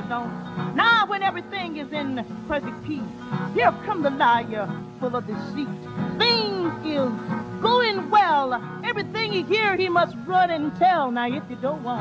don't. Now when everything is in perfect peace, here come the liar full of deceit. Things is going well. Everything he hear, he must run and tell. Now if you don't want